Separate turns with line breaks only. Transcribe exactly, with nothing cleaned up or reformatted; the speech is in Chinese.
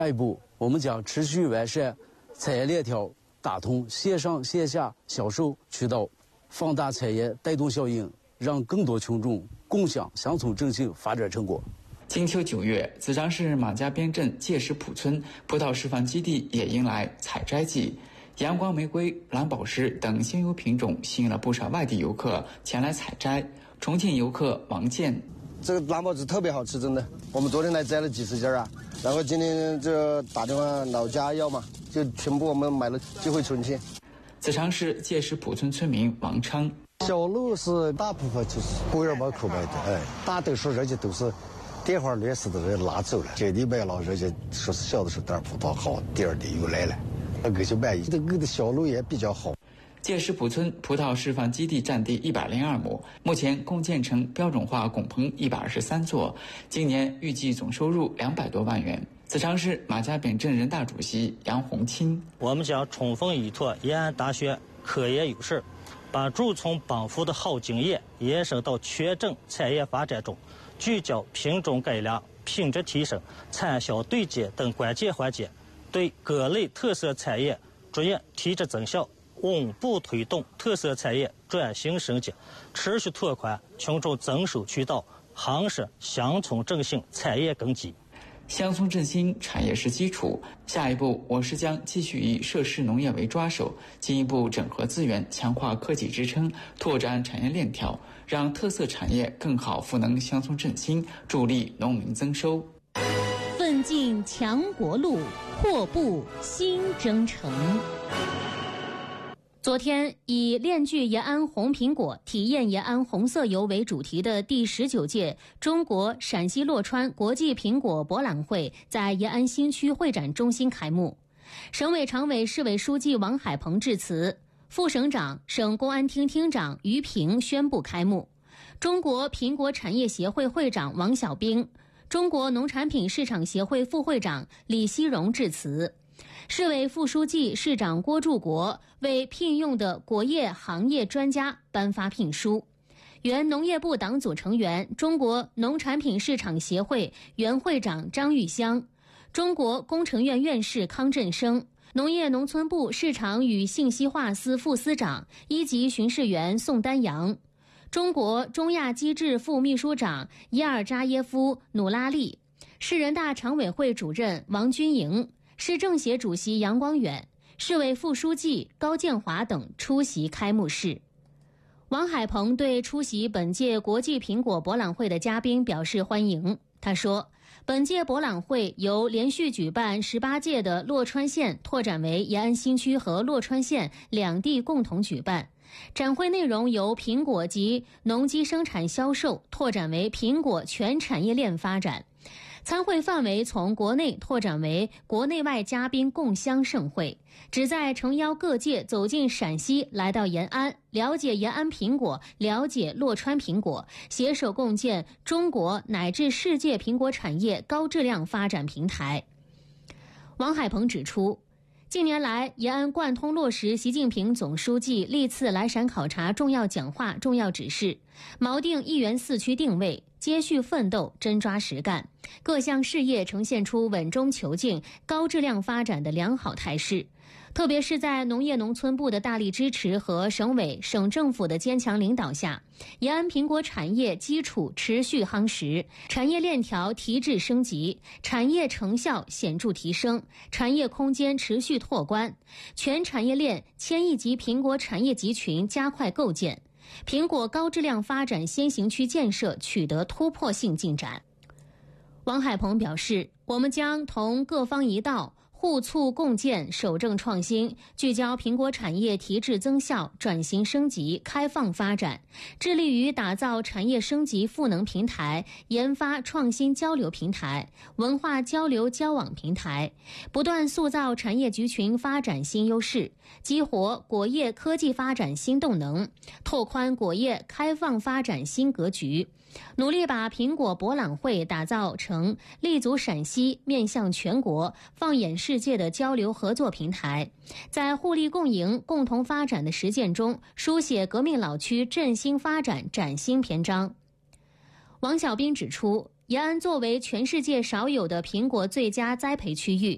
下一步，我们将持续完善产业链条，打通线上线下销售渠道，放大产业带动效应，让更多群众共享乡村振兴发展成果。
金秋九月，子张市马家边镇界石浦村葡萄释放基地也迎来采摘季，阳光玫瑰、蓝宝石等鲜优品种吸引了不少外地游客前来采摘。重庆游客王健，
这个蓝宝石特别好吃，真的，我们昨天来摘了几十斤啊，然后今天就打电话老家要嘛，就全部我们买了寄回重庆。
子张市界石浦村村民王昌，
小路是大部分就是果园门口卖的，哎，大多数人家都是电话联系的人拿走了，这里卖了，人家说是小的时候点葡萄好，第二天又来了，我就满意。这个的销路也比较好。
界石浦村葡萄释放基地占地一百零二亩，目前共建成标准化拱棚一百二十三座，今年预计总收入两百多万元。子张市马家扁镇人大主席杨洪清，
我们将充分依托延安大学科研优势，把驻村帮扶的好经验延伸到全镇产业发展中，聚焦品种改良、品质提升、产销对接等关键环节，对各类特色产业逐渐提质增效，稳步推动特色产业转型升级，持续拓宽群众增收渠道，夯实乡村振兴产业根基。
乡村振兴产业是基础，下一步我市将继续以涉事农业为抓手，进一步整合资源，强化科技支撑，拓展产业链条，让特色产业更好赋能乡村振兴，助力农民增收。
奋进强国路，阔步新征程。昨天，以链锯延安红苹果，体验延安红色油为主题的第十九届中国陕西洛川国际苹果博览会在延安新区会展中心开幕。省委常委、市委书记王海鹏致辞，副省长、省公安厅厅长于平宣布开幕。中国苹果产业协会会长王小兵、中国农产品市场协会副会长李希荣致辞。市委副书记、市长郭柱国为聘用的果业行业专家颁发聘书。原农业部党组成员、中国农产品市场协会原会长张玉香，中国工程院院士康振生，农业农村部市场与信息化司副司长、一级巡视员宋丹阳，中国中亚机制副秘书长伊尔扎耶夫努拉利，市人大常委会主任王军营，市政协主席杨光远，市委副书记高建华等出席开幕式。王海鹏对出席本届国际苹果博览会的嘉宾表示欢迎。他说，本届博览会由连续举办十八届的洛川县拓展为延安新区和洛川县两地共同举办。展会内容由苹果及农机生产销售拓展为苹果全产业链发展。参会范围从国内拓展为国内外嘉宾共襄盛会，旨在诚邀各界走进陕西，来到延安，了解延安苹果，了解洛川苹果，携手共建中国乃至世界苹果产业高质量发展平台。王海鹏指出，近年来，延安贯通落实习近平总书记历次来陕考察重要讲话、重要指示，锚定一园四区定位，接续奋斗，真抓实干，各项事业呈现出稳中求进、高质量发展的良好态势。特别是在农业农村部的大力支持和省委、省政府的坚强领导下，延安苹果产业基础持续夯实，产业链条提质升级，产业成效显著提升，产业空间持续拓宽，全产业链千亿级苹果产业集群加快构建，苹果高质量发展先行区建设取得突破性进展。王海鹏表示，我们将同各方一道，互促共建，守正创新，聚焦苹果产业提质增效、转型升级、开放发展，致力于打造产业升级赋能平台、研发创新交流平台、文化交流交往平台，不断塑造产业集群发展新优势，激活果业科技发展新动能，拓宽果业开放发展新格局，努力把苹果博览会打造成立足陕西、面向全国、放眼世界的交流合作平台，在互利共赢、共同发展的实践中，书写革命老区振兴发展崭新篇章。王小兵指出，延安作为全世界少有的苹果最佳栽培区域，